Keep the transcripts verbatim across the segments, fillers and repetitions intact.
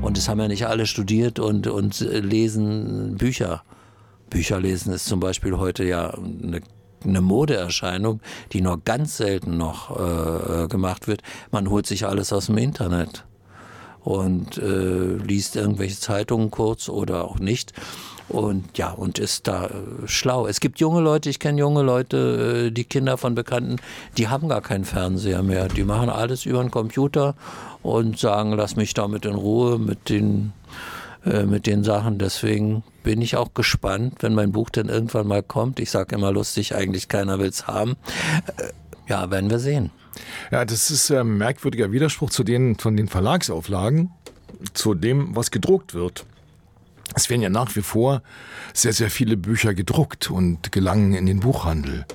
Und es haben ja nicht alle studiert und, und lesen Bücher. Bücher lesen ist zum Beispiel heute ja eine, eine Modeerscheinung, die nur ganz selten noch äh, gemacht wird. Man holt sich alles aus dem Internet und äh, liest irgendwelche Zeitungen kurz oder auch nicht. Und ja, und ist da äh, schlau. Es gibt junge Leute, ich kenne junge Leute, äh, die Kinder von Bekannten, die haben gar keinen Fernseher mehr. Die machen alles über den Computer und sagen, lass mich damit in Ruhe mit den, äh, mit den Sachen. Deswegen bin ich auch gespannt, wenn mein Buch dann irgendwann mal kommt. Ich sage immer lustig, eigentlich keiner will es haben. Äh, ja, werden wir sehen. Ja, das ist ein äh, merkwürdiger Widerspruch zu den, von den Verlagsauflagen, zu dem, was gedruckt wird. Es werden ja nach wie vor sehr, sehr viele Bücher gedruckt und gelangen in den Buchhandel.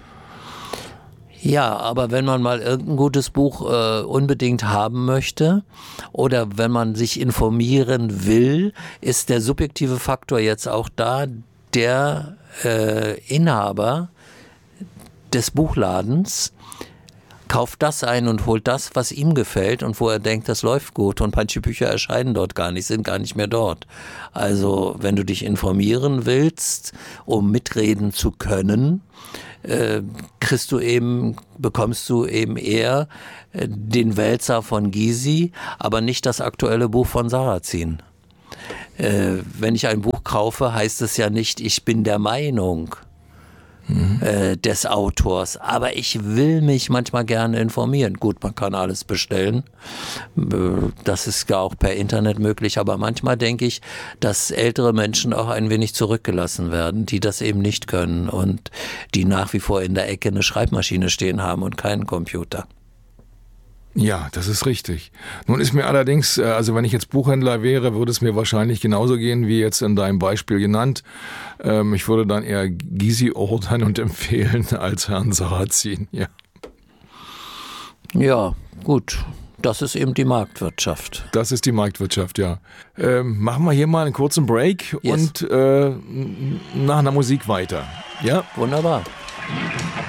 Ja, aber wenn man mal irgendein gutes Buch äh, unbedingt haben möchte oder wenn man sich informieren will, ist der subjektive Faktor jetzt auch da. Der äh, Inhaber des Buchladens kauft das ein und holt das, was ihm gefällt und wo er denkt, das läuft gut. Und manche Bücher erscheinen dort gar nicht, sind gar nicht mehr dort. Also wenn du dich informieren willst, um mitreden zu können, äh, kriegst du eben, bekommst du eben eher äh, den Wälzer von Gysi, aber nicht das aktuelle Buch von Sarrazin. Äh, wenn ich ein Buch kaufe, heißt es ja nicht, ich bin der Meinung Mhm. des Autors. Aber ich will mich manchmal gerne informieren. Gut, man kann alles bestellen. Das ist ja auch per Internet möglich. Aber manchmal denke ich, dass ältere Menschen auch ein wenig zurückgelassen werden, die das eben nicht können und die nach wie vor in der Ecke eine Schreibmaschine stehen haben und keinen Computer. Ja, das ist richtig. Nun ist mir allerdings, also wenn ich jetzt Buchhändler wäre, würde es mir wahrscheinlich genauso gehen, wie jetzt in deinem Beispiel genannt. Ich würde dann eher Gysi ordern und empfehlen als Herrn Sarrazin. Ja. Ja, gut. Das ist eben die Marktwirtschaft. Das ist die Marktwirtschaft, ja. Ähm, machen wir hier mal einen kurzen Break yes. und äh, nach einer Musik weiter. Ja, wunderbar.